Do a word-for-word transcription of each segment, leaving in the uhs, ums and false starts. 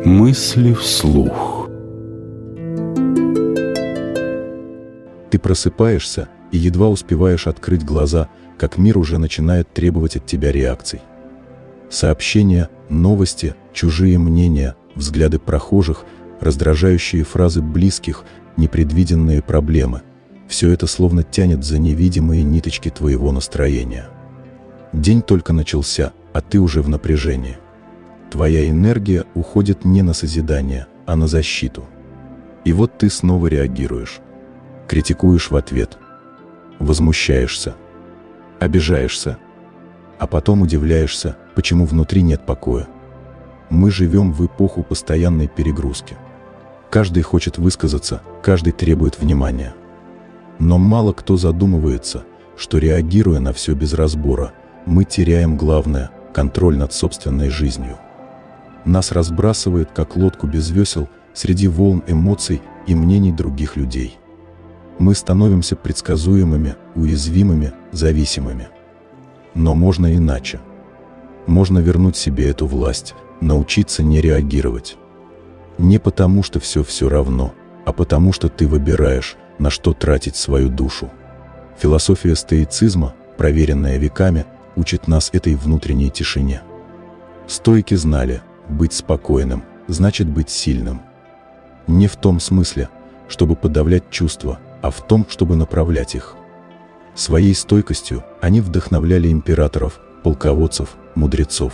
Мысли вслух. Ты просыпаешься и едва успеваешь открыть глаза, как мир уже начинает требовать от тебя реакций. Сообщения, новости, чужие мнения, взгляды прохожих, раздражающие фразы близких, непредвиденные проблемы – все это словно тянет за невидимые ниточки твоего настроения. День только начался, а ты уже в напряжении. Твоя энергия уходит не на созидание, а на защиту. И вот ты снова реагируешь. Критикуешь в ответ. Возмущаешься. Обижаешься. А потом удивляешься, почему внутри нет покоя. Мы живем в эпоху постоянной перегрузки. Каждый хочет высказаться, каждый требует внимания. Но мало кто задумывается, что, реагируя на все без разбора, мы теряем главное – контроль над собственной жизнью. Нас разбрасывает, как лодку без весел, среди волн эмоций и мнений других людей. Мы становимся предсказуемыми, уязвимыми, зависимыми. Но можно иначе. Можно вернуть себе эту власть, научиться не реагировать. Не потому, что все все равно, а потому, что ты выбираешь, на что тратить свою душу. Философия стоицизма, проверенная веками, учит нас этой внутренней тишине. Стоики знали, быть спокойным значит быть сильным. Не в том смысле, чтобы подавлять чувства, а в том, чтобы направлять их. Своей стойкостью они вдохновляли императоров, полководцев, мудрецов.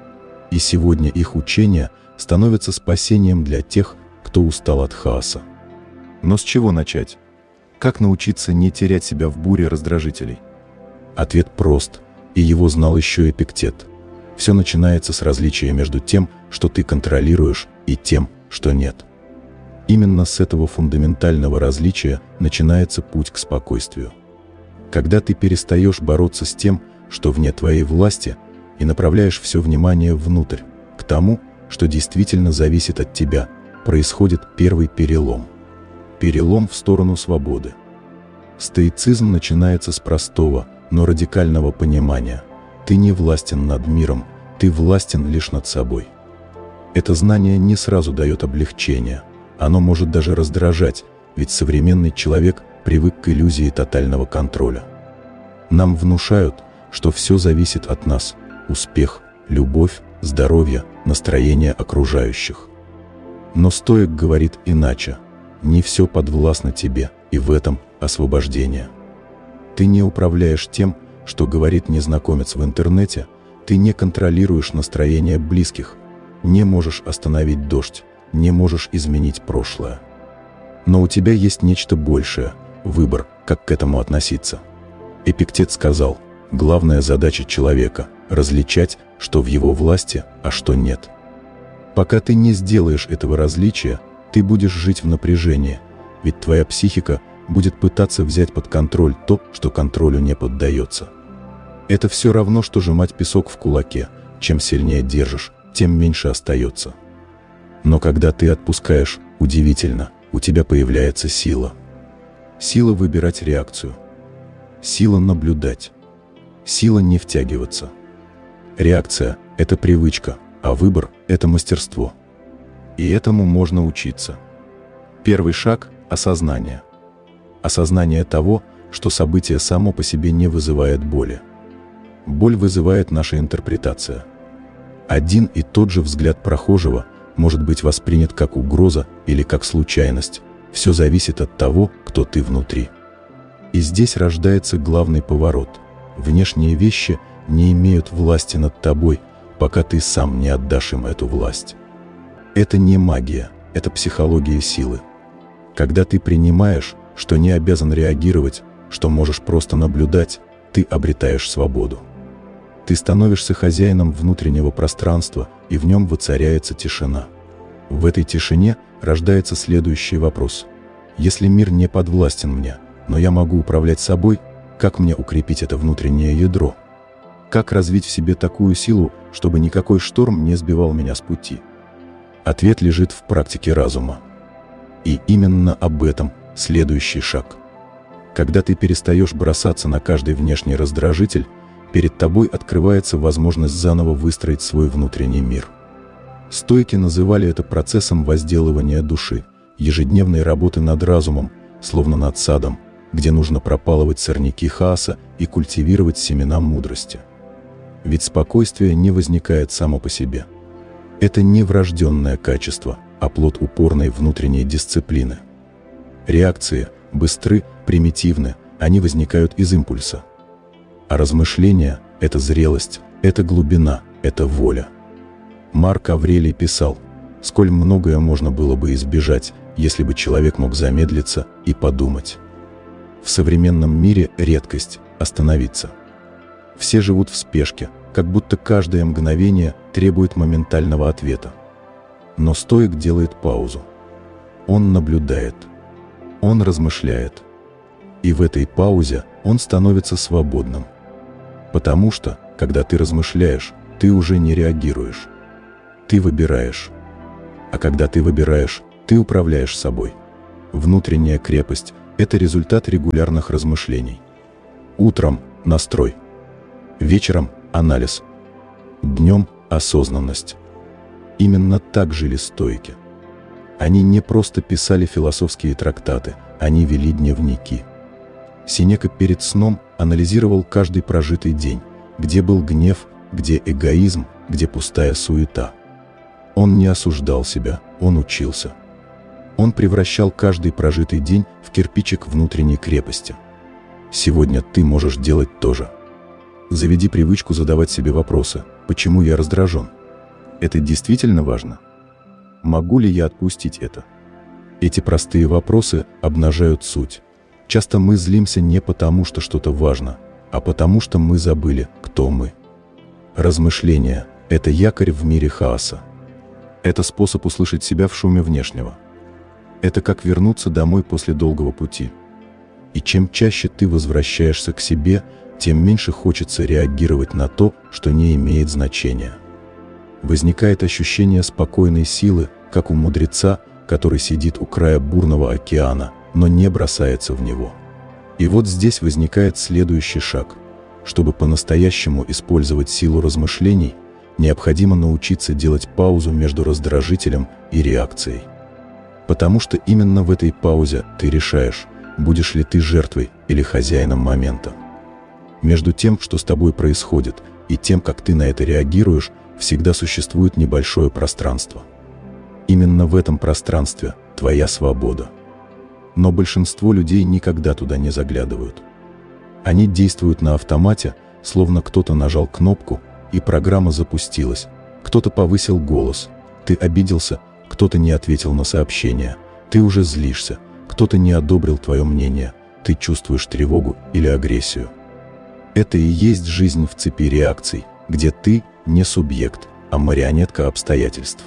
И сегодня их учения становятся спасением для тех, кто устал от хаоса. Но с чего начать? Как научиться не терять себя в буре раздражителей? Ответ прост, и его знал еще Эпиктет. Все начинается с различия между тем, что ты контролируешь, и тем, что нет. Именно с этого фундаментального различия начинается путь к спокойствию. Когда ты перестаешь бороться с тем, что вне твоей власти, и направляешь все внимание внутрь, к тому, что действительно зависит от тебя, происходит первый перелом. Перелом в сторону свободы. Стоицизм начинается с простого, но радикального понимания. Ты не властен над миром, ты властен лишь над собой. Это знание не сразу дает облегчение. Оно может даже раздражать, ведь современный человек привык к иллюзии тотального контроля. Нам внушают, что все зависит от нас – успех, любовь, здоровье, настроение окружающих. Но стоик говорит иначе. Не все подвластно тебе, и в этом освобождение. Ты не управляешь тем, что говорит незнакомец в интернете, ты не контролируешь настроение близких, не можешь остановить дождь, не можешь изменить прошлое. Но у тебя есть нечто большее – выбор, как к этому относиться. Эпиктет сказал, главная задача человека – различать, что в его власти, а что нет. Пока ты не сделаешь этого различия, ты будешь жить в напряжении, ведь твоя психика будет пытаться взять под контроль то, что контролю не поддается. Это все равно, что сжимать песок в кулаке. Чем сильнее держишь, тем меньше остается. Но когда ты отпускаешь, удивительно, у тебя появляется сила. Сила выбирать реакцию. Сила наблюдать. Сила не втягиваться. Реакция – это привычка, а выбор – это мастерство. И этому можно учиться. Первый шаг – осознание. Осознание того, что событие само по себе не вызывает боли. Боль вызывает наша интерпретация. Один и тот же взгляд прохожего может быть воспринят как угроза или как случайность. Все зависит от того, кто ты внутри. И здесь рождается главный поворот. Внешние вещи не имеют власти над тобой, пока ты сам не отдашь им эту власть. Это не магия, это психология силы. Когда ты принимаешь, что не обязан реагировать, что можешь просто наблюдать, ты обретаешь свободу. Ты становишься хозяином внутреннего пространства, и в нем воцаряется тишина. В этой тишине рождается следующий вопрос. Если мир не подвластен мне, но я могу управлять собой, как мне укрепить это внутреннее ядро? Как развить в себе такую силу, чтобы никакой шторм не сбивал меня с пути? Ответ лежит в практике разума. И именно об этом следующий шаг. Когда ты перестаешь бросаться на каждый внешний раздражитель, перед тобой открывается возможность заново выстроить свой внутренний мир. Стоики называли это процессом возделывания души, ежедневной работы над разумом, словно над садом, где нужно пропалывать сорняки хаоса и культивировать семена мудрости. Ведь спокойствие не возникает само по себе. Это не врожденное качество, а плод упорной внутренней дисциплины. Реакции быстры, примитивны, они возникают из импульса. А размышления – это зрелость, это глубина, это воля. Марк Аврелий писал: «Сколь многое можно было бы избежать, если бы человек мог замедлиться и подумать». В современном мире редкость – остановиться. Все живут в спешке, как будто каждое мгновение требует моментального ответа. Но стоик делает паузу. Он наблюдает. Он размышляет. И в этой паузе он становится свободным. Потому что, когда ты размышляешь, ты уже не реагируешь. Ты выбираешь. А когда ты выбираешь, ты управляешь собой. Внутренняя крепость – это результат регулярных размышлений. Утром – настрой. Вечером – анализ. Днем – осознанность. Именно так жили стоики. Они не просто писали философские трактаты, они вели дневники. Сенека перед сном анализировал каждый прожитый день, где был гнев, где эгоизм, где пустая суета. Он не осуждал себя, он учился. Он превращал каждый прожитый день в кирпичик внутренней крепости. Сегодня ты можешь делать то же. Заведи привычку задавать себе вопросы: почему я раздражен? Это действительно важно? Могу ли я отпустить это? Эти простые вопросы обнажают суть. Часто мы злимся не потому, что что-то важно, а потому, что мы забыли, кто мы. Размышления – это якорь в мире хаоса. Это способ услышать себя в шуме внешнего. Это как вернуться домой после долгого пути. И чем чаще ты возвращаешься к себе, тем меньше хочется реагировать на то, что не имеет значения. Возникает ощущение спокойной силы, как у мудреца, который сидит у края бурного океана, но не бросается в него. И вот здесь возникает следующий шаг. Чтобы по-настоящему использовать силу размышлений, необходимо научиться делать паузу между раздражителем и реакцией. Потому что именно в этой паузе ты решаешь, будешь ли ты жертвой или хозяином момента. Между тем, что с тобой происходит, и тем, как ты на это реагируешь, всегда существует небольшое пространство. Именно в этом пространстве твоя свобода. Но большинство людей никогда туда не заглядывают. Они действуют на автомате, словно кто-то нажал кнопку, и программа запустилась. Кто-то повысил голос, ты обиделся, кто-то не ответил на сообщение, ты уже злишься, кто-то не одобрил твое мнение, ты чувствуешь тревогу или агрессию. Это и есть жизнь в цепи реакций, где ты не субъект, а марионетка обстоятельств.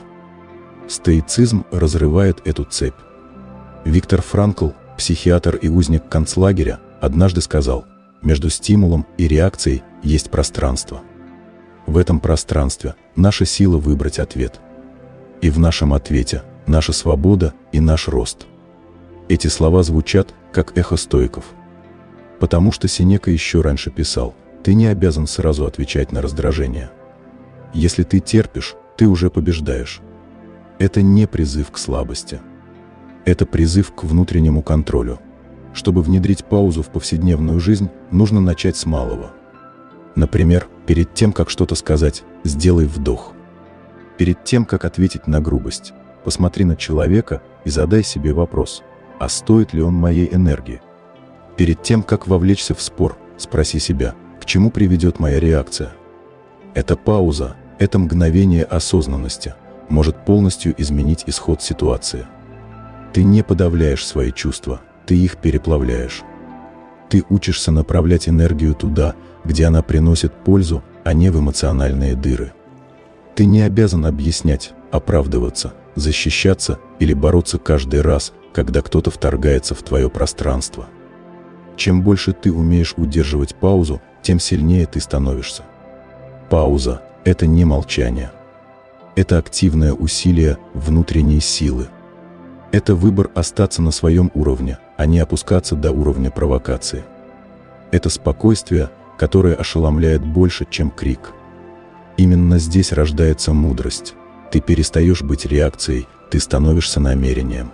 Стоицизм разрывает эту цепь. Виктор Франкл, психиатр и узник концлагеря, однажды сказал: между стимулом и реакцией есть пространство. В этом пространстве наша сила выбрать ответ. И в нашем ответе наша свобода и наш рост. Эти слова звучат, как эхо стоиков. Потому что Сенека еще раньше писал: ты не обязан сразу отвечать на раздражение. Если ты терпишь, ты уже побеждаешь. Это не призыв к слабости. Это призыв к внутреннему контролю. Чтобы внедрить паузу в повседневную жизнь, нужно начать с малого. Например, перед тем, как что-то сказать, сделай вдох. Перед тем, как ответить на грубость, посмотри на человека и задай себе вопрос: а стоит ли он моей энергии? Перед тем, как вовлечься в спор, спроси себя: к чему приведет моя реакция? Эта пауза, это мгновение осознанности может полностью изменить исход ситуации. Ты не подавляешь свои чувства, ты их переплавляешь. Ты учишься направлять энергию туда, где она приносит пользу, а не в эмоциональные дыры. Ты не обязан объяснять, оправдываться, защищаться или бороться каждый раз, когда кто-то вторгается в твое пространство. Чем больше ты умеешь удерживать паузу, тем сильнее ты становишься. Пауза – это не молчание. Это активное усилие внутренней силы. Это выбор остаться на своем уровне, а не опускаться до уровня провокации. Это спокойствие, которое ошеломляет больше, чем крик. Именно здесь рождается мудрость. Ты перестаешь быть реакцией, ты становишься намерением.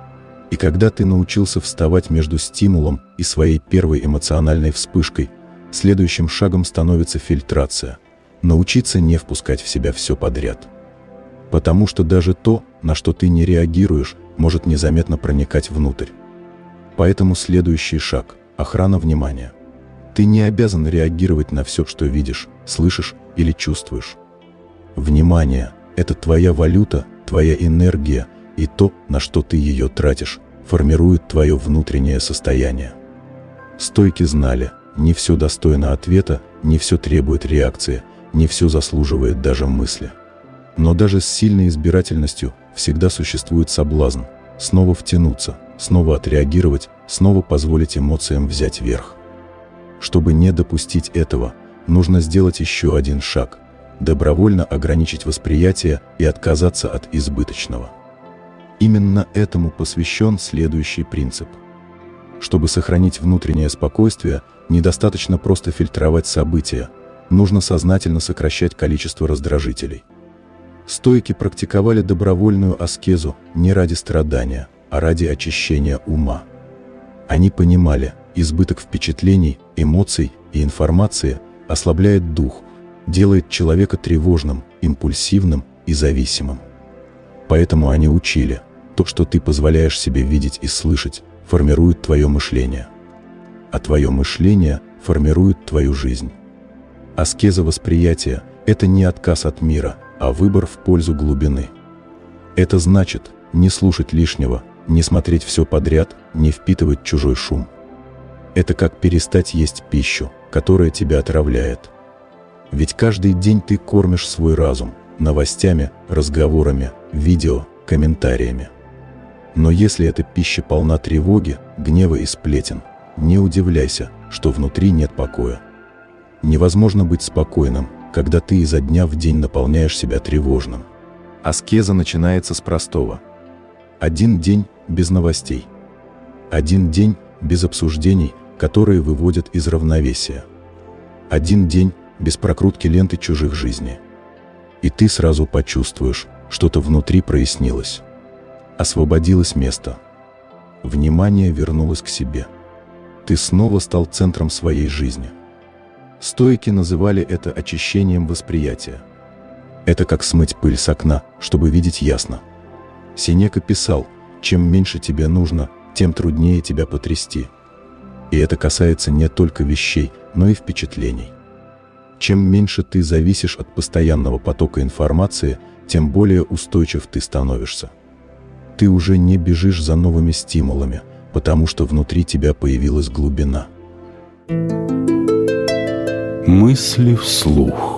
И когда ты научился вставать между стимулом и своей первой эмоциональной вспышкой, следующим шагом становится фильтрация. Научиться не впускать в себя все подряд. Потому что даже то, на что ты не реагируешь, может незаметно проникать внутрь. Поэтому следующий шаг – охрана внимания. Ты не обязан реагировать на все, что видишь, слышишь или чувствуешь. Внимание – это твоя валюта, твоя энергия, и то, на что ты ее тратишь, формирует твое внутреннее состояние. Стойки знали, не все достойно ответа, не все требует реакции, не все заслуживает даже мысли. Но даже с сильной избирательностью всегда существует соблазн снова втянуться, снова отреагировать, снова позволить эмоциям взять верх. Чтобы не допустить этого, нужно сделать еще один шаг – добровольно ограничить восприятие и отказаться от избыточного. Именно этому посвящен следующий принцип. Чтобы сохранить внутреннее спокойствие, недостаточно просто фильтровать события, нужно сознательно сокращать количество раздражителей. Стоики практиковали добровольную аскезу не ради страдания, а ради очищения ума. Они понимали, избыток впечатлений, эмоций и информации ослабляет дух, делает человека тревожным, импульсивным и зависимым. Поэтому они учили, то, что ты позволяешь себе видеть и слышать, формирует твое мышление. А твое мышление формирует твою жизнь. Аскеза восприятия – это не отказ от мира, а выбор в пользу глубины. Это значит не слушать лишнего, не смотреть все подряд, не впитывать чужой шум. Это как перестать есть пищу, которая тебя отравляет. Ведь каждый день ты кормишь свой разум новостями, разговорами, видео, комментариями. Но если эта пища полна тревоги, гнева и сплетен, не удивляйся, что внутри нет покоя. Невозможно быть спокойным, когда ты изо дня в день наполняешь себя тревожным. Аскеза начинается с простого. Один день без новостей. Один день без обсуждений, которые выводят из равновесия. Один день без прокрутки ленты чужих жизней. И ты сразу почувствуешь, что-то внутри прояснилось. Освободилось место. Внимание вернулось к себе. Ты снова стал центром своей жизни. Стоики называли это очищением восприятия. Это как смыть пыль с окна, чтобы видеть ясно. Сенека писал, чем меньше тебе нужно, тем труднее тебя потрясти. И это касается не только вещей, но и впечатлений. Чем меньше ты зависишь от постоянного потока информации, тем более устойчив ты становишься. Ты уже не бежишь за новыми стимулами, потому что внутри тебя появилась глубина. Мысли вслух.